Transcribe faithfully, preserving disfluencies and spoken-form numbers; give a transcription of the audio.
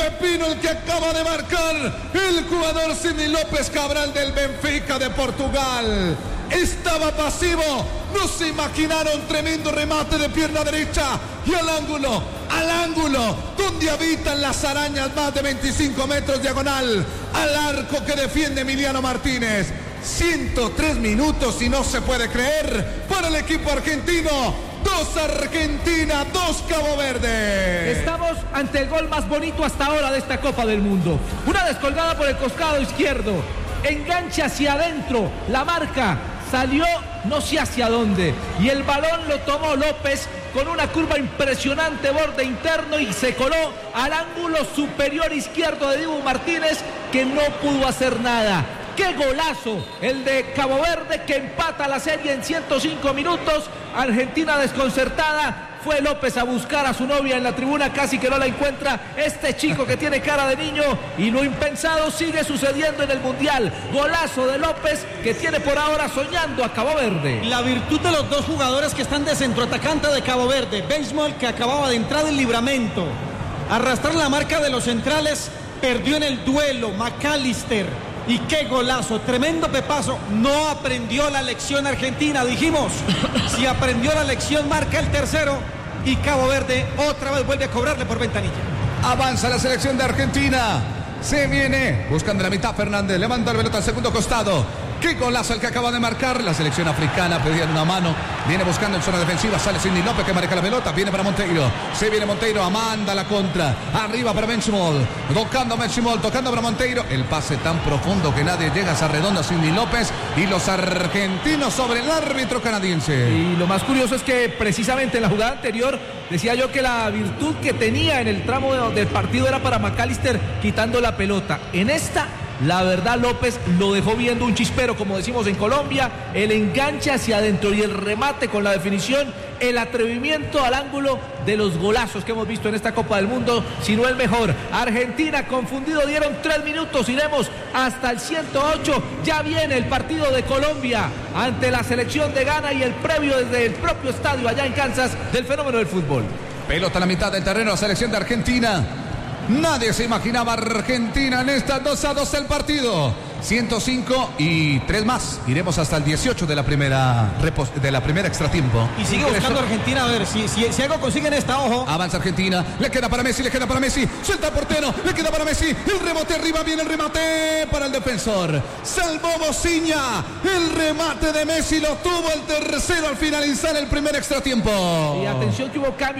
pepino el que acaba de marcar el jugador Sidney López Cabral del Benfica de Portugal. Estaba pasivo, no se imaginaron, tremendo remate de pierna derecha y al ángulo, al ángulo, donde habitan las arañas, más de veinticinco metros diagonal, al arco que defiende Emiliano Martínez. ciento tres minutos y no se puede creer para el equipo argentino. Dos Argentina, dos Cabo Verde. Estamos ante el gol más bonito hasta ahora de esta Copa del Mundo. Una descolgada por el costado izquierdo, enganche hacia adentro, la marca salió no sé hacia dónde y el balón lo tomó López con una curva impresionante, borde interno, y se coló al ángulo superior izquierdo de Dibu Martínez, que no pudo hacer nada. ¡Qué golazo! El de Cabo Verde, que empata la serie en ciento cinco minutos. Argentina desconcertada. Fue López a buscar a su novia en la tribuna, casi que no la encuentra. Este chico que tiene cara de niño, y lo impensado sigue sucediendo en el Mundial. Golazo de López, que tiene por ahora soñando a Cabo Verde. La virtud de los dos jugadores que están de centroatacante de Cabo Verde. Beismol, que acababa de entrar en Libramento. Arrastrar la marca de los centrales, perdió en el duelo. McAllister. Y qué golazo, tremendo pepazo. No aprendió la lección Argentina, dijimos. Si aprendió la lección, marca el tercero. Y Cabo Verde otra vez vuelve a cobrarle por ventanilla. Avanza la selección de Argentina. Se viene buscando la mitad Fernández. Levanta la pelota al segundo costado. Qué golazo el que acaba de marcar. La selección africana pedía una mano. Viene buscando en zona defensiva. Sale Sidney López, que maneja la pelota. Viene para Monteiro. Se viene Monteiro. Amanda la contra. Arriba para Benchimol. Tocando Benchimol. Tocando para Monteiro. El pase tan profundo que nadie llega a esa redonda. Sidney López. Y los argentinos sobre el árbitro canadiense. Y lo más curioso es que precisamente en la jugada anterior decía yo que la virtud que tenía en el tramo del partido era para McAllister quitando la pelota. En esta, la verdad, López lo dejó viendo un chispero, como decimos en Colombia. El enganche hacia adentro y el remate con la definición, el atrevimiento al ángulo de los golazos que hemos visto en esta Copa del Mundo, si no el mejor. Argentina confundido, dieron tres minutos, iremos hasta el ciento ocho. Ya viene el partido de Colombia ante la selección de Ghana y el previo desde el propio estadio allá en Kansas del fenómeno del fútbol. Pelota a la mitad del terreno, la selección de Argentina. Nadie se imaginaba Argentina en esta dos a dos el partido. ciento cinco y tres más. Iremos hasta el dieciocho de la primera de la primera extratiempo. Y sigue buscando Argentina, a ver si, si, si algo consiguen esta, ojo. Avanza Argentina, le queda para Messi, le queda para Messi. Suelta el portero, le queda para Messi. El rebote arriba, viene el remate para el defensor. Salvó Bociña. El remate de Messi lo tuvo el tercero al finalizar el primer extratiempo. Y atención que hubo cambio.